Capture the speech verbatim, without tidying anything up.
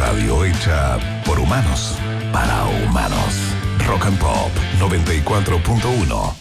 radio hecha por humanos para humanos. Rock and Pop noventa y cuatro punto uno.